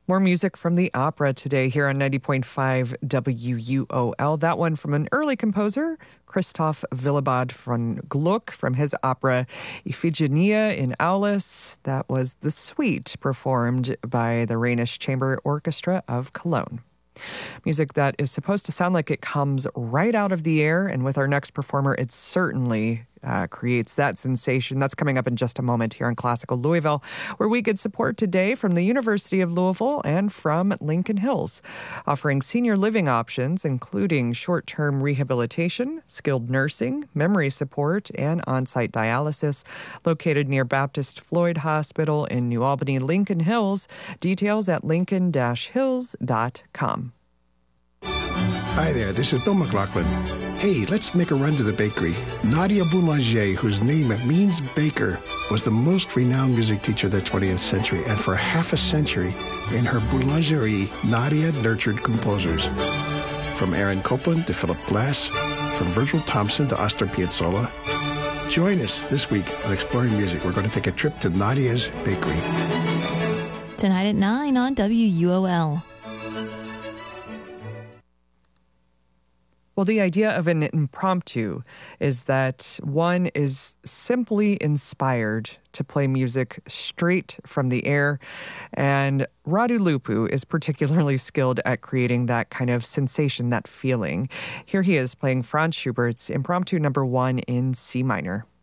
More music from the opera today here on 90.5 WUOL. That one from an early composer, Christoph Willibald von Gluck, from his opera Iphigenia in Aulis. That was the suite performed by the Rhenish Chamber Orchestra of Cologne. Music that is supposed to sound like it comes right out of the air, and with our next performer, it certainly creates that sensation. That's coming up in just a moment here on Classical Louisville, where we get support today from the University of Louisville and from Lincoln Hills, offering senior living options, including short-term rehabilitation, skilled nursing, memory support, and on-site dialysis, located near Baptist Floyd Hospital in New Albany, Lincoln Hills. Details at lincoln-hills.com. Hi there, this is Bill McLaughlin. Hey, let's make a run to the bakery. Nadia Boulanger, whose name means baker, was the most renowned music teacher of the 20th century, and for half a century, in her boulangerie, Nadia nurtured composers. From Aaron Copland to Philip Glass, from Virgil Thompson to Astor Piazzolla. Join us this week on Exploring Music. We're going to take a trip to Nadia's Bakery. Tonight at 9 on WUOL. Well, the idea of an impromptu is that one is simply inspired to play music straight from the air, and Radu Lupu is particularly skilled at creating that kind of sensation, that feeling. Here he is playing Franz Schubert's Impromptu No. 1 in C minor.